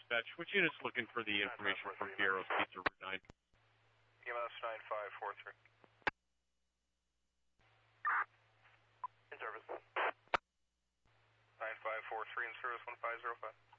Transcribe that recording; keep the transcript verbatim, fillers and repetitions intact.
dispatch. Which unit's looking for the information from Fierro's Pizza Route nine? E M S nine five four three. In service. nine five four three in service, one five zero five.